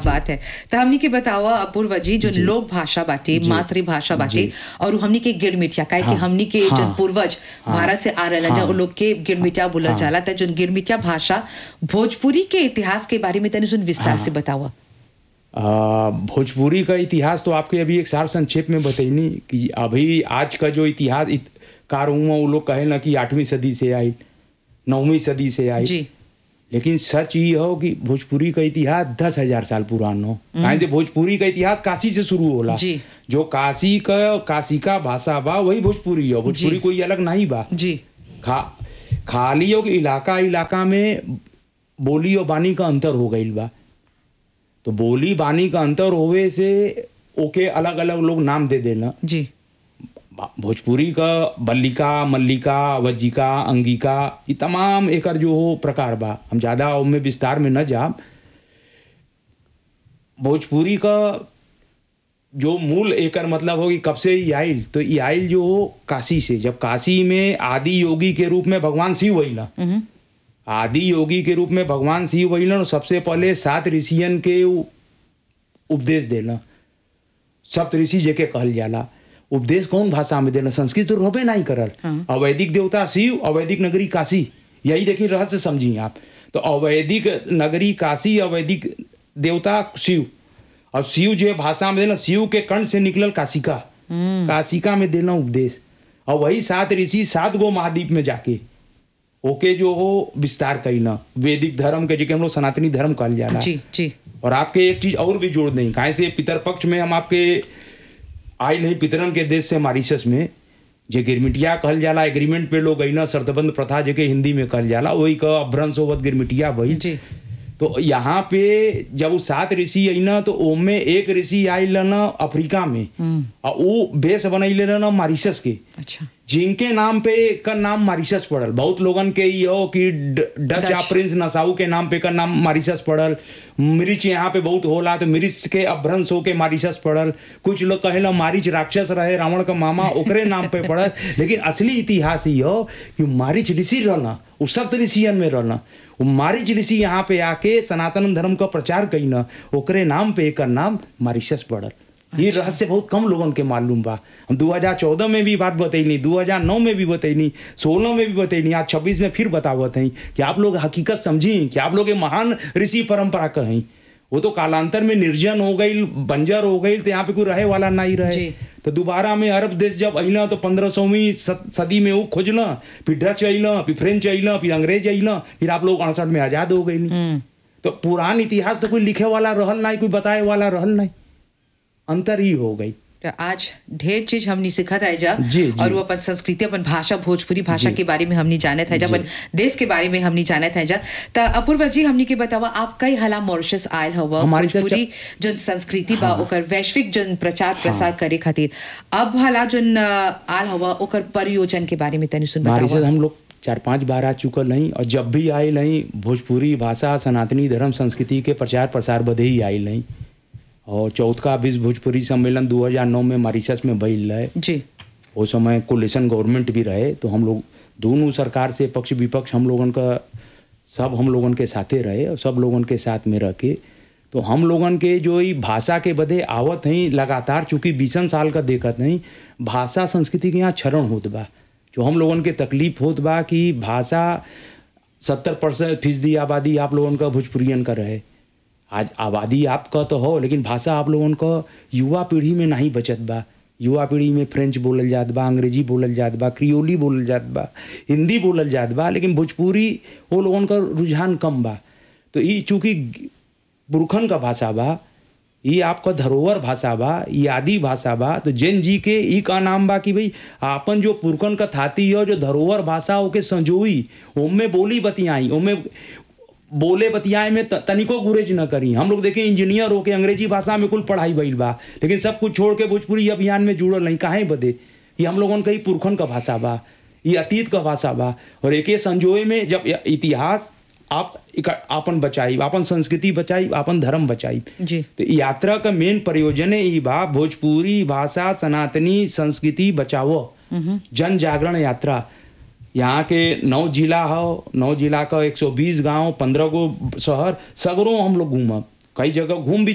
बात है। तो हमनी के बतावा अपूर्वा जी जो लोक भाषा बाटे, मातृभाषा बाटे और हमनी के गिरमिटिया काहे कि हमनी के जो पूर्वज भारत से आ रहल जा लोग के गिरमिटिया बोलल जाला। त जो गिरमिटिया भाषा भोजपुरी के इतिहास के बारे में तनी सुन विस्तार से बतावा। भोजपुरी का इतिहास तो आपके अभी एक सार संक्षेप में बताइनी कि अभी आज का जो इतिहास कार हुआ वो लोग कहे ना कि 8वीं सदी से आई, 9वीं सदी से आई, लेकिन सच ये हो कि भोजपुरी का इतिहास 10,000 साल पुराना हो। कहीं से भोजपुरी का इतिहास काशी से शुरू होला। जो काशी का भाषा बा वही भोजपुरी हो। भोजपुरी कोई अलग नहीं बा जी। खाली हो कि इलाका में बोली और बानी का अंतर हो गई बा। तो बोली बानी का अंतर होवे से ओके अलग अलग लोग नाम दे देना जी। भोजपुरी का बल्लिका, मल्लिका, वज्जिका, अंगिका, ये तमाम एकर जो हो प्रकार बा। हम ज़्यादा उनमें विस्तार में न जाब। भोजपुरी का जो मूल एकर मतलब हो कि कब से ये आइल, तो ये आइल जो हो काशी से। जब काशी में आदि योगी के रूप में भगवान शिव वहीला, आदि योगी के रूप में भगवान शिव वहीला, सबसे पहले 7 ऋषियन के उपदेश देना। सप्त ऋषि जेके कहल जाला। उपदेश कौन भाषा में देना? संस्कृत तो रोबे नहीं करल। अवैदिक देवता शिव, अवैदिक नगरी काशी, यही देखिए रहस्य समझिए आप। तो अवैदिक नगरी काशी, अवैदिक देवता शिव, और शिव जो भाषा में देना, शिव के कर्ण से निकलल काशिका, काशिका में देना उपदेश। और वही 7 ऋषि 7 गो महाद्वीप में जाके ओके जो हो विस्तार करना वैदिक धर्म के, जो हम लोग सनातनी धर्म कहल जाला जी। और आपके एक चीज और भी जोड़ दें, काहे से पितर पक्ष में हम आपके आई नहीं पितरन के देश से मॉरिशस में जे गिरमिटिया कहल जाला। एग्रीमेंट पे लोग अइना शर्तबंद प्रथा जेके हिंदी में कहल जाला, वही का अभ्रंश होवत गिरमिटिया भइल। तो यहाँ पे जब वो 7 ऋषि अइना तो ओमे एक ऋषि आइल ना अफ्रीका में, और वो बेस बनैले ना मॉरिशस के। अच्छा। जिनके नाम पे का नाम मॉरिशस पड़ल। बहुत लोगन के ये हो कि डच या प्रिंस नसाऊ के नाम पे का नाम मॉरिशस पड़ल। मिर्च यहाँ पे बहुत होला तो मिर्च के अभ्रंश होके मॉरिशस पड़ल। कुछ लोग कहेला मारिच राक्षस रहे, रावण का मामा, ओकरे नाम पे पड़ल। लेकिन असली इतिहास ये हो कि मारिच ऋषि रहना, वो सप्त ऋषियन में रहना। वो मारिच ऋषि यहाँ पे आके सनातन धर्म का प्रचार कईना, ओकरे नाम पे एक नाम मॉरिशस पड़ल। ये रहस्य बहुत कम लोगन के मालूम बा। हम 2014 में भी बात बतैनी, 2009 में भी बतैनी, 16 में भी बतैनी, आज 26 में फिर बतावत हैं कि आप लोग हकीकत समझी कि आप लोग महान ऋषि परंपरा का हैं। वो तो कालांतर में निर्जन हो गई, बंजर हो गई, तो यहाँ पे कोई रहे वाला नहीं रहे। तो दोबारा में अरब देश जब अइना तो 1500वीं सदी में वो खोजना, फिर डच अइना, फिर फ्रेंच अइना, फिर अंग्रेज अइना, फिर आप लोग 68 में आजाद हो गई। तो पुरान इतिहास तो कोई लिखे वाला रहल नहीं, कोई बताए वाला रहल नहीं, अंतर ही हो गई। तो आज ढेर चीज हमने सीखा था जा और वो अपन संस्कृति, अपन भाषा, भोजपुरी भाषा के बारे में हमने जाना था, अपन देश के बारे में हमने जाना था जा। तो अपूर्वा जी हमने के बतावा आप कई हाला मॉरिशस आयल हवा भोजपुरी जो संस्कृति बा ओकर वैश्विक जो प्रचार प्रसार करे खातिर, अब हाला जो आयल हवा ओकर परियोजन के बारे में तनी सुन बतावा। हम लोग 4-5 बार आ चुकल नहीं, और जब भी आए नहीं भोजपुरी भाषा, सनातनी धर्म, संस्कृति के प्रचार प्रसार बदे ही आए नहीं। और 4था विश्व भोजपुरी सम्मेलन 2009 में मॉरिशस में भइल रहे जी। उस समय कोलिशन गवर्नमेंट भी रहे, तो हम लोग दोनों सरकार से पक्ष विपक्ष हम लोगन का सब हम लोगन के साथे रहे, और सब लोगन के साथ में रह के तो हम लोगन के जो ही भाषा के बदे आवत हैं लगातार, चूँकि 20 साल का देखत नहीं भाषा संस्कृति के यहाँ क्षरण होत बा। जो हम लोगन के तकलीफ होत बा कि भाषा 70% आबादी आप लोगन का भोजपुरियन का रहे। आज आबादी आपका तो हो, लेकिन भाषा आप लोगों का युवा पीढ़ी में नहीं बचत बा। युवा पीढ़ी में फ्रेंच बोलल जात बा, अंग्रेजी बोलल जात बा, क्रियोली बोलल जात बा, हिंदी बोलल जात बा, लेकिन भोजपुरी वो लोगों का रुझान कम बा। तो ये चूँकि पुरखन का भाषा बा, ये आपका धरोहर भाषा बा, ये आदि भाषा बा, तो जैन जी के ई का नाम बा कि भाई आपन जो पुरखन का थाती हो, जो धरोहर भाषा ओके संजोई, ओमे बोली बतियाई, ओमे बोले बतियाए में तनिको गुरेज न करी। हम लोग देखें इंजीनियर होके अंग्रेजी भाषा में कुल पढ़ाई भइल बा, लेकिन सब कुछ छोड़ के भोजपुरी अभियान में जुड़ल नहीं, काहे बदे? ये हम लोगन का ही पुरखन का भाषा बा, ये अतीत का भाषा बा। और एक संजोए में जब इतिहास आप आपन बचाई, आपन संस्कृति बचाई, आपन धर्म बचाई जी। तो यात्रा का मेन प्रयोजन है बा भोजपुरी भाषा, सनातनी संस्कृति बचाओ, जन जागरण यात्रा। यहाँ के 9 जिला हो, 9 जिला का 120 गांव, 15 गो शहर, सगरों हम लोग घूमब, कई जगह घूम भी